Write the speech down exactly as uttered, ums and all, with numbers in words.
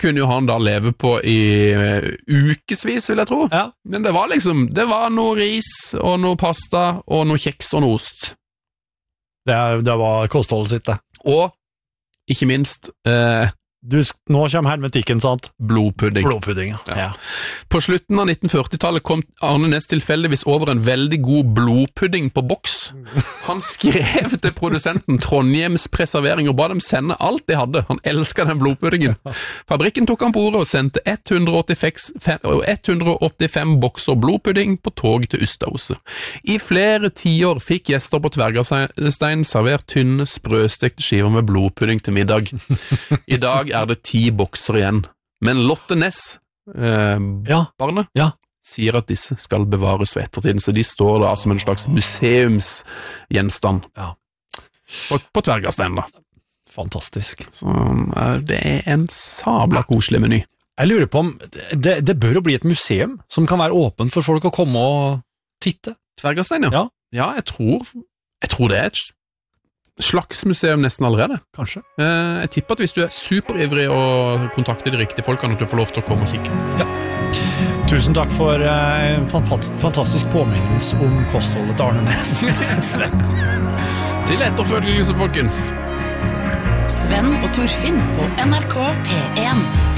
kunne jo han da leve på i uh, ukesvis, vil jeg tro. Ja. Men det var liksom, det var noe ris, og noe pasta, og noe kjeks og noe ost. Det, det var kostholdet sitt, det. Og, ikke minst, uh, du, nå kommer hermetikken, sant? Blodpudding. Blodpudding, ja. ja. På slutten av nitten førti-tallet kom Arne Næss tilfeldigvis over en veldig god blodpudding på boks. Han skrev til produsenten Trondheims Preservering og ba dem sende alt de hadde. Han elsket den blodpuddingen. Fabrikken tok han på ordet og sendte ett hundre og åttifem bokser blodpudding på tog til Ustadhuset. I flere tiår fikk gjester på Tvergastein servert tynne, sprøstekte skiver med blodpudding til middag. I dag er det ti bokser igjen. Men Lotte Næss, eh, ja. barnet, ja. sier at disse skal bevares ved ettertiden, så de står da som en slags museumsgjenstand ja. på, på Tvergastein da. Fantastisk. Så eh, det er en sabla koselig meny. Jeg lurer på om, det, det bør jo bli et museum som kan være åpent for folk å komme og titte. Tvergastein, ja. Ja, ja jeg, tror, jeg tror det er et slags museum nesten allerede. Kanskje. Eh, jeg tipper at hvis du er superivrig og kontakter de riktige folkene, at du får lov til å komme og kikke. Ja. Tusen takk for eh, en fantastisk påminnelse om kostholdet til Arne Næss. Til etterfølgelse, folkens. Sven og Torfinn på N R K P en.